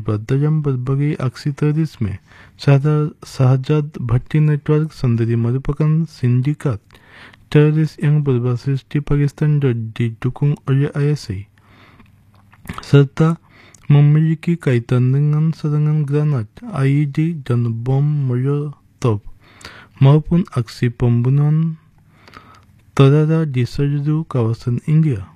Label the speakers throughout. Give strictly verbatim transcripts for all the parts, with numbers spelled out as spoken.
Speaker 1: terlibat dalam berbagai aksi terorisme. Shahzad Bhatti Network sendiri merupakan sindikat teroris yang berbasis di Pakistan dan didukung oleh I S I, serta memiliki kaitan dengan serangan granat, I E D, dan bom Molotov, maupun aksi pembunuhan terara di seluruh kawasan India.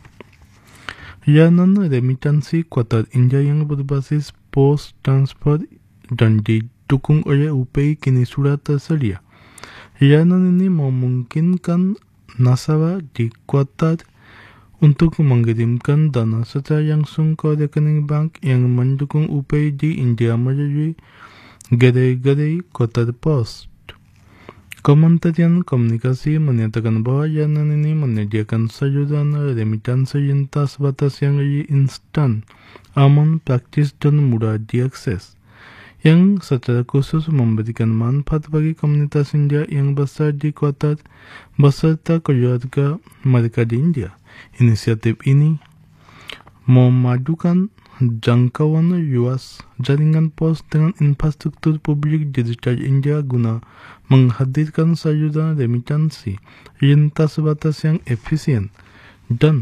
Speaker 1: Layanan remitansi Qatar India yang berbasis pos transfer dan didukung oleh U P I kini sudah tersedia. Layanan ini memungkinkan nasabah di Qatar untuk mengirimkan dana secara langsung ke rekening bank yang mendukung U P I di India melalui gerai-gerai Qatar Post. Kementerian Komunikasi menyatakan bahwa layanan ini menyediakan saluran remitansi lintas batas yang lebih instan, aman, praktis, dan mudah diakses, yang secara khusus memberikan manfaat bagi komunitas India yang besar di Qatar beserta keluarga mereka di India. Inisiatif ini memadukan jangkauan luas jaringan pos dengan infrastruktur publik digital India guna menghadirkan saluran remitansi lintas batas yang efisien dan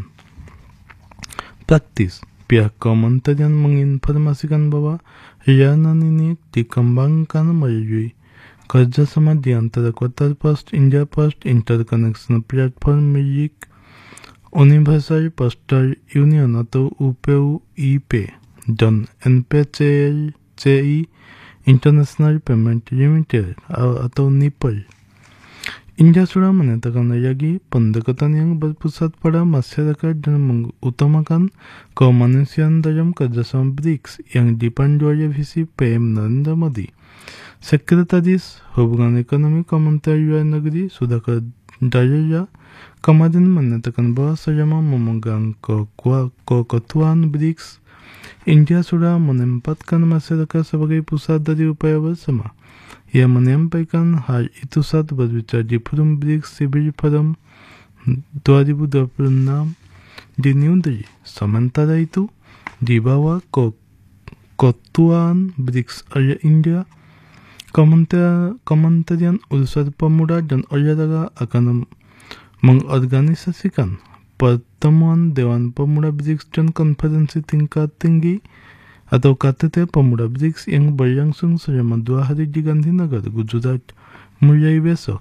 Speaker 1: praktis. Pihak kementerian menginformasikan bahwa layanan ini dikembangkan melalui kerjasama di antara Qatar Post, India Post, Interconnection Platform milik Universal Postal Union atau U P U I P dan N P C L C I International Payment Limited atau N I P L. India sudah menyatakan lagi pendekatan yang berpusat pada masyarakat dan mengutamakan kemanusiaan dalam kerjasama B R I C S yang dipandu oleh visi P M Narendra Modi. Sekretaris Hubungan Ekonomi Kementerian Luar Negeri Sudhakar Daruya kemarin menyatakan bahwa selama memegang keketuaan B R I C S, India sudah menempatkan masyarakat sebagai pusat dari upaya bersama. Ia menyampaikan hal itu saat berbicara di Forum B R I C S Civil Forum dua ribu dua puluh enam di New Delhi. Sementara itu, di bawah keketuaan B R I C S oleh India, Kementerian, Kementerian Urusan Pemuda dan Olahraga akan mengorganisasikan pertemuan Dewan Pemuda B R I C S dan konferensi tingkat tinggi atau K T T Pemuda B R I C S yang berlangsung selama dua hari di Gandhinagar, Gujarat mulai besok.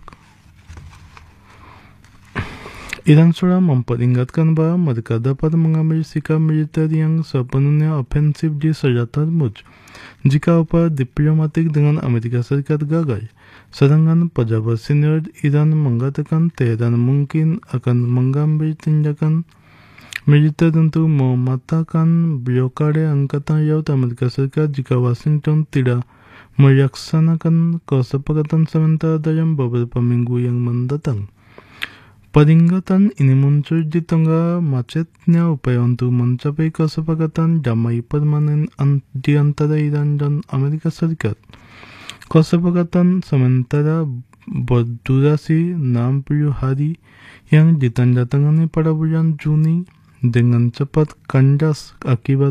Speaker 1: Iran sudah memperingatkan bahwa mereka dapat mengambil sikap militer yang sepenuhnya ofensif di Selat Hormuz jika upaya diplomatik dengan Amerika Serikat gagal. Sedangkan pejabat senior Iran mengatakan Teheran mungkin akan mengambil tindakan militer untuk mematahkan blokade Angkatan Laut Amerika Serikat jika Washington tidak melaksanakan kesepakatan sementara dalam beberapa minggu yang mendatang. Peringatan ini muncul di tengah macetnya upaya untuk mencapai kesepakatan damai permanen di antara Iran dan Amerika Serikat. Kesepakatan sementara berdurasi enam puluh hari yang ditandatangani pada bulan Juni dengan cepat kandas akibat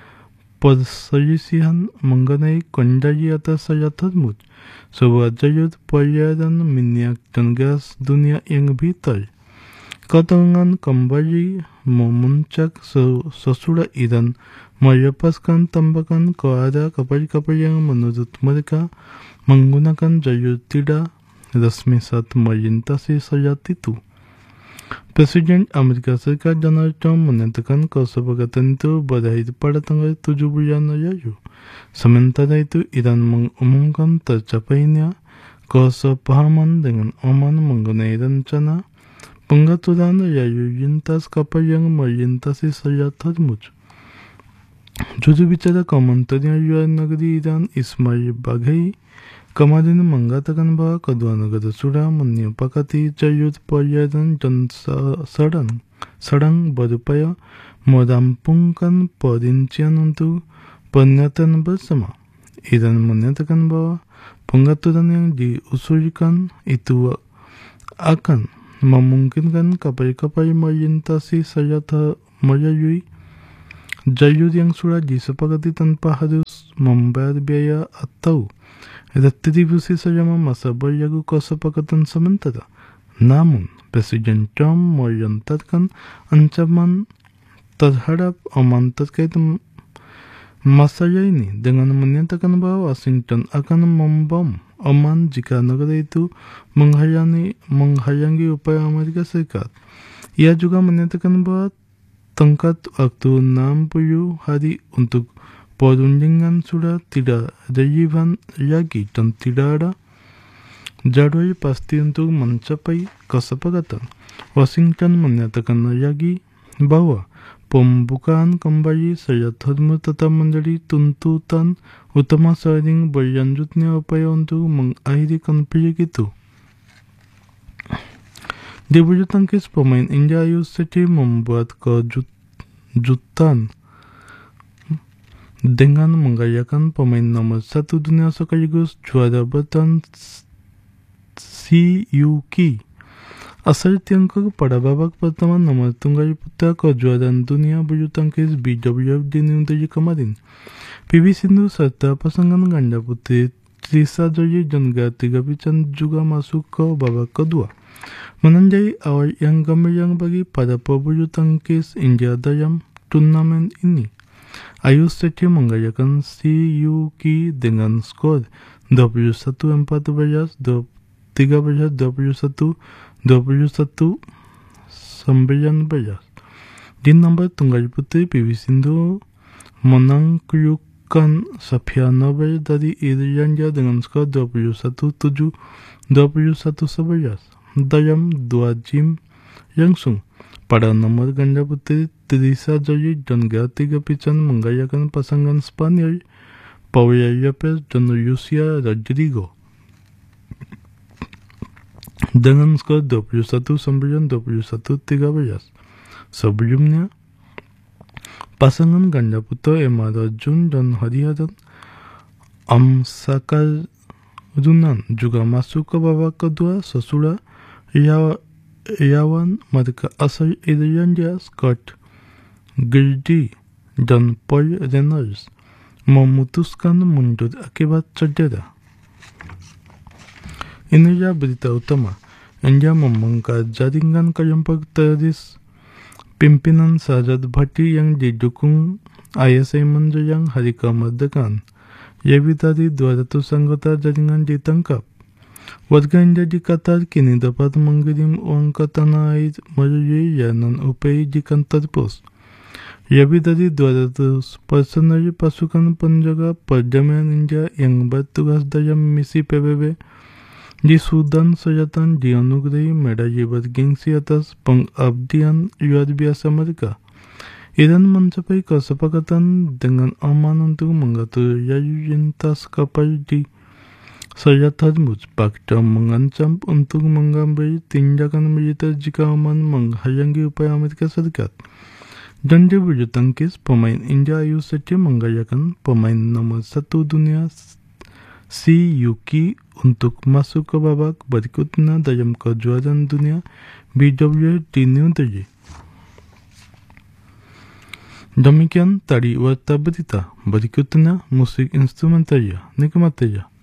Speaker 1: perselisihan mengenai kendali atas Selat Hormuz, sebuah jalur perjalanan minyak dan gas dunia yang vital. Ketegangan kembali memuncak sesudah Iran melepaskan tembakan ke arah kapal-kapal yang menurut mereka menggunakan jalur tidak resmi saat melintasi selat itu. Presiden Amerika Serikat Donald Trump menyatakan kesepakatan itu berakhir pada tanggal tujuh bulan lalu. Sementara itu, Iran mengumumkan tercapainya kesepahaman dengan Oman mengenai rencana pengaturan lalu lintas kapal yang melintasi Selat Hormuz. Juru bicara Kementerian Luar Negeri Iran Ismail Baghai kemarin mengatakan bahwa kedua negara sudah menyepakati jalur perjalanan dan serang, serang berupaya merampungkan perincian untuk pernyataan bersama. Iran menyatakan bahwa pengaturan yang diusulkan itu akan memungkinkan kapal-kapal melintasi Selat melalui Jayud yang sudah disepakati tanpa harus membayar biaya atau retribusi selama masa berlaku kesepakatan sementara. Namun, Presiden Trump melontarkan ancaman terhadap Oman terkait masalah ini dengan menyatakan bahwa Washington akan membom Oman jika negara itu menghalangi, menghalangi upaya Amerika Serikat. Ia juga menyatakan bahwa tenggat waktu enam puluh hari untuk perundingan sudah tidak relevan lagi dan tidak ada jadwal pasti untuk mencapai kesepakatan. Washington menyatakan lagi bahwa pembukaan kembali Selat Hormuz tetap menjadi tuntutan utama seiring berlanjutnya upaya untuk mengakhiri konflik itu. Di bulu tangkis, pemain India Ayush Shetty membuat kejutan dengan menggayakan pemain nomor satu dunia sekaligus juara bertahan Siyuki asal Tiongkok pada babak pertama nomor tunggal putra kejuaraan dunia bulu tangkis B W F di New Delhi kemarin. P V Sindhu serta pasangan ganda putri Trisha Jolie dan Gayatri Gopichand juga masuk ke babak kedua, menandai awal yang gemilang bagi para pebulu tangkis India dalam turnamen ini. Ayush Shetty menggayakan Siyuki dengan skor dua puluh satu empat belas, tiga belas dua puluh satu, dua puluh satu sembilan belas. Di nomor tunggal putri, P V Sindhu menaklukkan Safia Nobel dari Irlandia dengan skor dua puluh satu tujuh, dua puluh satu sebelas dalam dua game langsung. Pada nomor ganda putri, Trisha Jolie dan Gayatri Gopichand menggayakan pasangan Spanyol Paula Lopez dan Lucia Rodrigo dengan skor dua puluh satu sembilan, dua puluh satu tiga belas. Sebelumnya, pasangan ganda putra Emma Rajan dan Hariharan Amsakarunan juga masuk ke babak kedua sesudah lawan mereka asal Irlandia Scott Gildy dan Paul Reynolds memutuskan mundur akibat cedera. Inilah berita utama. India membongkar jaringan kelompok teroris pimpinan Sajad Bhatti yang didukung I S I menjelang hari kemerdekaan. Lebih dari dua ratus anggota jaringan ditangkap. Warga India di Qatar kini dapat mengirim uang ke tanah air melalui layanan U P I di kantor pos. Lebih dari dua ratus personel pasukan penjaga perdamaian India yang bertugas dalam misi P B B di Sudan Selatan dianugerahi medali bergengsi atas pengabdian luar biasa mereka. Iran mencapai kesepakatan dengan Oman untuk mengatur lalu lintas kapal di Selat Hormuz. Baghdad mengancam untuk mengambil tindakan militer jika Oman menghalangi upaya Amerika Serikat. Dan di bulu tangkis, pemain India Ayush Shetty menggayakan pemain nomor satu dunia Siyuki untuk masuk ke babak berikutnya dalam kejuaraan dunia B W F di New Delhi. Demikian tadi warta berita. Berikutnya musik instrumental. Nikmati ya.